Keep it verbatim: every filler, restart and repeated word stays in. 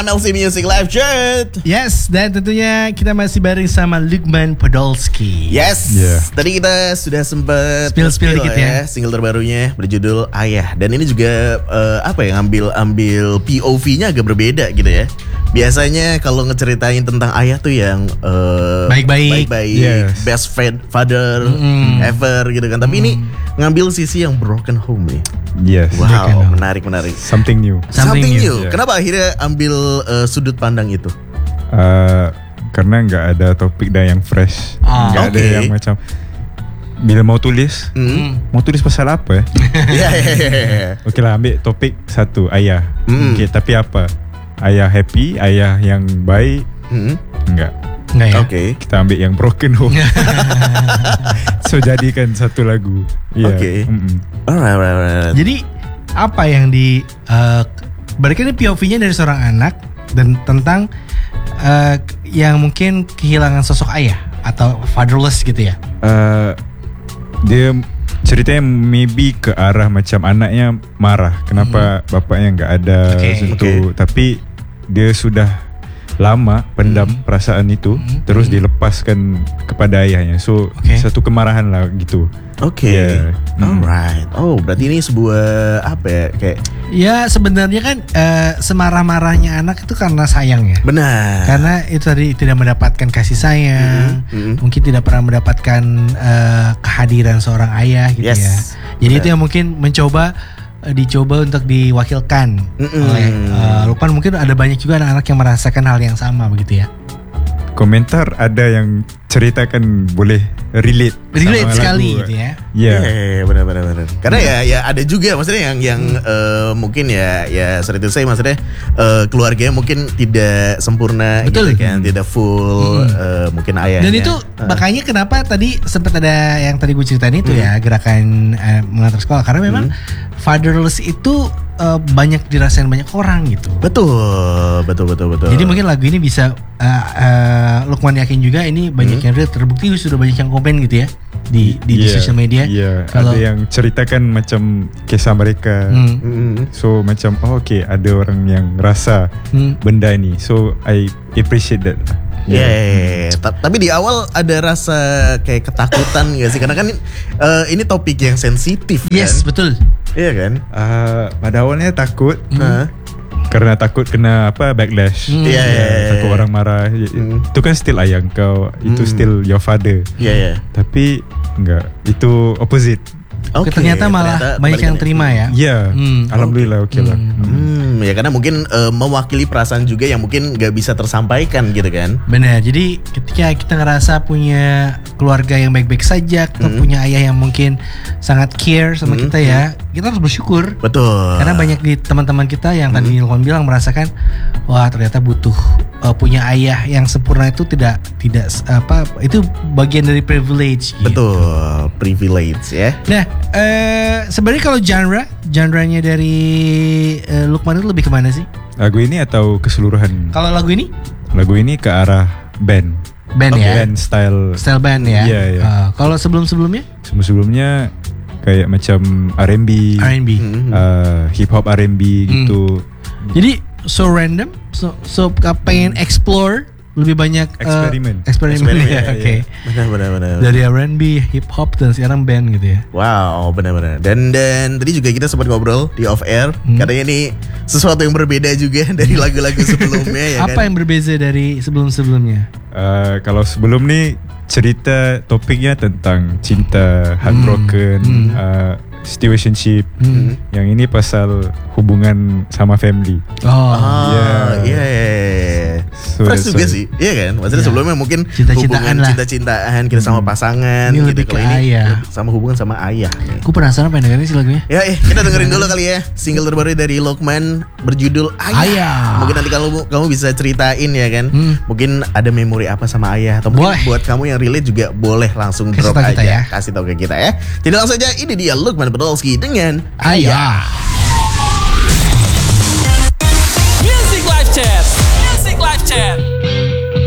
M L C Music Live Chat. Yes, dan tentunya kita masih bareng sama Luqman Podolski. Yes, yeah. Tadi kita sudah sempat spill-spill dikit ya, single terbarunya berjudul Ayah. Dan ini juga uh, apa ya, ngambil ambil P O V-nya agak berbeda gitu ya. Biasanya kalau ngeceritain tentang ayah tuh yang uh, baik-baik, baik-baik, yes. best friend, father mm. ever gitu kan. Tapi mm. ini ngambil sisi yang broken home nih. Yes. Wow, menarik menarik. Something new. Something, Something new. Yeah. Kenapa akhirnya ambil uh, sudut pandang itu? Uh, karena nggak ada topik dah yang fresh, ah, nggak okay. ada yang macam bila mau tulis, mm. mau tulis pasal apa ya? yeah, yeah, yeah. Oke lah, ambil topik satu ayah. Mm. Okay, tapi apa? Ayah happy, ayah yang baik, mm. enggak. Enggak ya? Oke. Okay. Kita ambil yang broken home. So jadikan satu lagu. Yeah. Oke. Okay. Mm-mm. Alright, alright, alright. Jadi apa yang di uh, berarti ini P O V-nya dari seorang anak dan tentang uh, yang mungkin kehilangan sosok ayah atau fatherless gitu ya? Uh, dia ceritanya maybe ke arah macam anaknya marah kenapa hmm. bapaknya nggak ada okay. situ, okay. tapi dia sudah lama pendam hmm. perasaan itu, hmm. terus hmm. dilepaskan kepada ayahnya. So okay. satu kemarahan lah gitu. Oke. Okay. Yeah. Alright. Oh, berarti ini sebuah apa ya, kayak ya sebenarnya kan uh, semarah-marahnya anak itu karena sayang ya. Benar. Karena itu tadi tidak mendapatkan kasih sayang, mm-hmm. Mm-hmm. mungkin tidak pernah mendapatkan uh, kehadiran seorang ayah gitu yes. ya. Jadi benar. Itu yang mungkin mencoba uh, dicoba untuk diwakilkan mm-hmm. oleh uh, Luqman. Mungkin ada banyak juga anak-anak yang merasakan hal yang sama begitu ya. Komentar ada yang ceritakan boleh relate, relate sekali lagu. Gitu ya. Iya, yeah. yeah, benar benar benar. Karena ya ya ada juga maksudnya yang yang hmm. uh, mungkin ya ya sorry to say maksudnya uh, keluarganya mungkin tidak sempurna. Betul. Gitu kan, hmm. tidak full hmm. uh, mungkin ayahnya. Dan itu uh. makanya kenapa tadi sempat ada yang tadi gue ceritain itu hmm. ya, gerakan uh, mengantar sekolah, karena memang hmm. fatherless itu uh, banyak dirasain banyak orang gitu. Betul, betul betul betul. Jadi mungkin lagu ini bisa uh, uh, Luqman yakin juga ini banyak hmm. yang real, terbukti sudah banyak yang komen gitu ya di di, yeah, di sosial media. Iya, yeah. Kalau ada yang ceritakan macam kisah mereka. Hmm. Mm. So macam oh okay, ada orang yang rasa hmm. benda ni. So I appreciate that. Ya, yeah, yeah, yeah. Tapi di awal ada rasa kayak ketakutan gak sih? Karena kan uh, ini topik yang sensitif kan? Yes, betul. Iya kan? Uh, pada awalnya takut. Hmm. Karena takut kena apa backlash. Iya, mm. yeah, yeah, yeah, takut yeah. orang marah. Mm. Itu kan still ayah kau, itu mm. still your father. Iya, yeah, iya. Yeah. Tapi enggak, itu opposite. Okay, ternyata malah ternyata banyak yang terima ya. Iya, hmm. alhamdulillah oke okay lah. Hmm. hmm, ya karena mungkin uh, mewakili perasaan juga yang mungkin nggak bisa tersampaikan gitu kan. Benar. Jadi ketika kita ngerasa punya keluarga yang baik-baik saja, kita hmm. punya ayah yang mungkin sangat care sama hmm. kita ya, kita harus bersyukur. Betul. Karena banyak di teman-teman kita yang tadi hmm. Luqman bilang merasakan, wah ternyata butuh uh, punya ayah yang sempurna itu tidak tidak apa itu bagian dari privilege. Gitu. Betul, privilege ya. Nah. Uh, sebenarnya kalau genre, genre-nya dari uh, Luqman itu lebih kemana sih? Lagu ini atau keseluruhan? Kalau lagu ini? Lagu ini ke arah band. Band okay. ya? Band style. Style band ya? Iya, iya. Uh, kalau sebelum-sebelumnya? Sebelum-sebelumnya kayak macam R and B, R and B. Mm-hmm. uh, hip hop R and B gitu. Mm. Jadi so random, so so pengen explore lebih banyak eksperimen, uh, eksperimen, eksperimen ya, oke. Okay. Benar-benar. Dari R and B, hip hop dan sekarang band gitu ya. Wow, benar-benar. Dan dan tadi juga kita sempat ngobrol di off air, hmm. katanya ini sesuatu yang berbeda juga dari lagu-lagu sebelumnya ya. Apa kan? Yang berbeza dari sebelum-sebelumnya? Uh, kalau sebelum nih cerita topiknya tentang cinta, heartbroken, hmm. uh, situationship. Hmm. Yang ini pasal hubungan sama family. Oh, iya, iya. So, fresh juga sih, iya kan? Maksudnya yeah. sebelumnya mungkin cinta-cintaan hubungan cinta-cintaan kita sama pasangan, ini gitu. Kalau ini ayah. sama hubungan sama ayah. Gue penasaran pengen dengerin sih lagunya. Ya, eh, kita dengerin dulu kali ya single terbaru dari Luqman berjudul Ayah. Ayah. Mungkin nanti kamu kamu bisa ceritain ya kan? Hmm. Mungkin ada memori apa sama ayah atau mungkin boleh. Buat kamu yang relate juga boleh langsung kasih drop aja, ya. kasih tahu ke kita ya. Jadi langsung aja, ini dia Luqman Podolski dengan Ayah.